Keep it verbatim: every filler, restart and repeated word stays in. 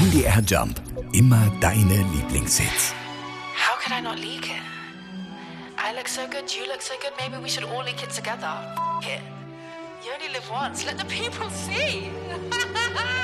M D R Jump. Immer deine Lieblingshits. How could I not leak it? I look so good, you look so good, maybe we should all leak it together. F it. You only live once, let the people see.